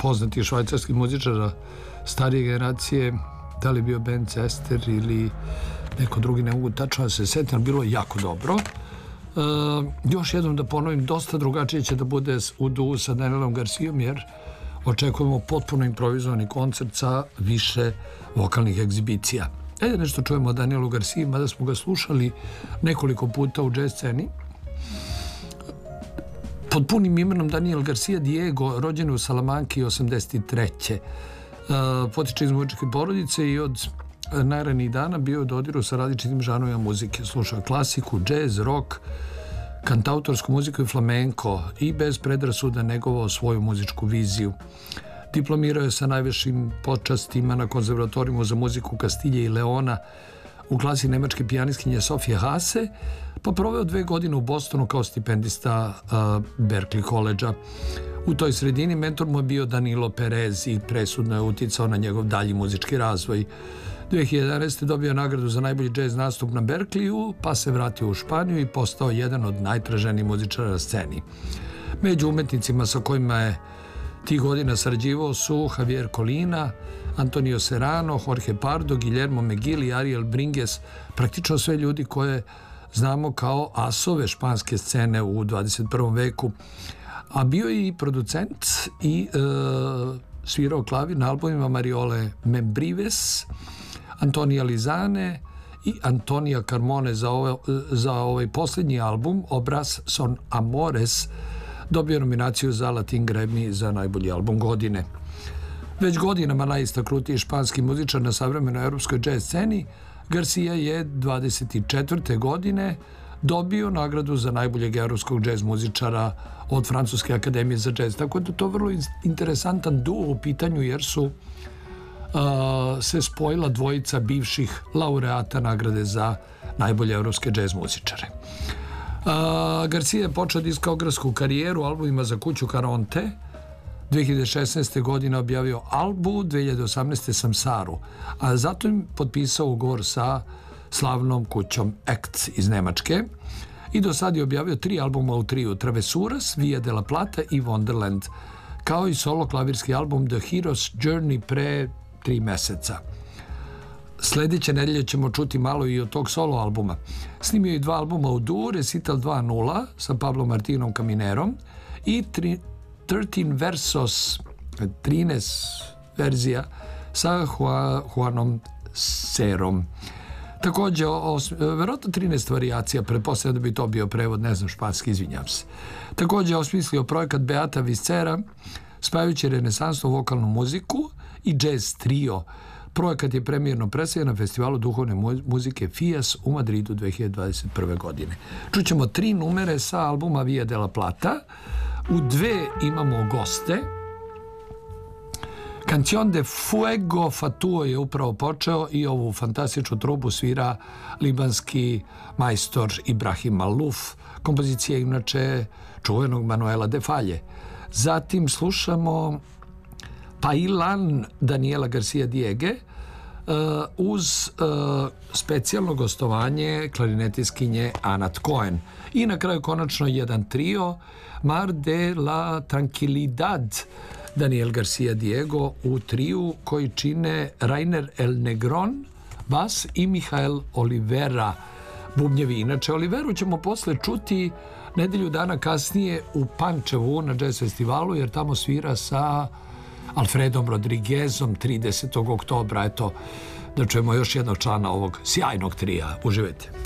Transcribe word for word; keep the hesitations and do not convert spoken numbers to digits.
poznatih švajcarskih muzičara starije generacije, da li bio Ben Cester ili neko drugi, ne mogu tačno da se setim, bilo je jako dobro. Uh, još jednom da ponovim, dosta drugačije će da bude u duhu sa Danielom Garcijom, jer očekujemo potpuno improvizovani koncert sa više vokalnih egzibicija. Ajde nešto čujemo o Danielu Garciji, mada smo ga slušali nekoliko puta u jazz sceni. Pod punim imenom Daniel Garcia Diego, rođen u Salamanki osamdeset treće. Uh, potiče iz muzičke porodice i od najranijih dana bio u dodiru sa različitim žanrovima muzike. Slušao klasiku, džez, rock, kantautorsku muziku i flamenko i bez predrasuda negovao svoju muzičku viziju. Diplomirao je sa najvišim počastima na konzervatorijumu za muziku Kastilje i Leona u klasi nemačke pijanistkinje Sofije Hase, pa proveo dve godine u Bostonu kao stipendista uh, Berklee College-a. U toj sredini mentor mu je bio Danilo Perez i presudno je uticao na njegov dalji muzički razvoj. dve hiljade jedanaeste. dobio nagradu za najbolji džez nastup na Berkleyu, pa se vratio u Španiju i postao jedan od najtraženijih muzičara na sceni. Među umetnicima sa kojima je tih godina sarađivao su Javier Colina, Antonio Serrano, Jorge Pardo, Guillermo Megil i Ariel Bringues, praktično sve ljudi koje znamo kao asove španske scene u dvadeset prvom veku. A bio je i producent i e, svirao klavir na albumima Mariole Membrives, Antonija Lizane i Antonija Carmone. Za, ove, za ovaj posljednji album, Obraz son Amores, dobio nominaciju za Latin Grammy za najbolji album godine. Već godinama najistaknutiji španski muzičar na savremenoj europskoj jazz sceni, Garcia je dvadeset četvrte. godine dobio nagradu za najboljeg europskog jazz muzičara od Francuske akademije za jazz. Tako da to je vrlo interesantan duo u pitanju, jer su uh, se spojila dvojica bivših laureata nagrade za najbolje europske jazz muzičare. Uh, Garcia je počeo diskografsku karijeru albumima za kuću Caronte. dve hiljade šesnaeste. godine objavio Albu, dve hiljade osamnaeste. Samsaru, a zatim potpisao ugovor sa slavnom kućom Act iz Nemačke i do sad je objavio tri albuma u triju: Travesuras, Via de la Plata i Wonderland, kao i solo klavirski album The Hero's Journey pre tri meseca. Sljedeće nedelje ćemo čuti malo i od tog solo albuma. Snimio je dva albuma u duo, Recital dva nula sa Pablo Martinom Caminerom i trinaest versos, trinaest verzija sa Juanom Serom. Također, verovatno trinaest varijacija, pretpostavljam da bi to bio prevod, ne znam španski, izvinjam se. Također osmislio projekat Beata Viscera, spajajući renesansnu vokalnu muziku i jazz trio. Projekat je premijerno predstavljen na festivalu duhovne muzike Fias u Madridu dve hiljade dvadeset prve. godine. Čućemo tri numere sa albuma Via de la Plata. U dve imamo goste. Canción de Fuego Fatuo je upravo počeo i ovu fantastičnu trubu svira libanski majstor Ibrahim Maluf, kompozicija inače čuvenog Manuela de Falle. Zatim slušamo Pailan Daniela Garcia Diege uh, uz uh, specijalno gostovanje klarinetiskinje Anat Cohen. I na kraju konačno jedan trio, Mar de la Tranquilidad, Daniel Garcia Diego u triju koji čine Rainer El Negron, bas, i Mihael Olivera, bubnjevi. Inače, Oliveru ćemo posle čuti nedelju dana kasnije u Pančevu na jazz festivalu, jer tamo svira sa Alfredom Rodriguezom tridesetog oktobra. Eto, da čujemo još jednog člana ovog sjajnog trija. Uživajte.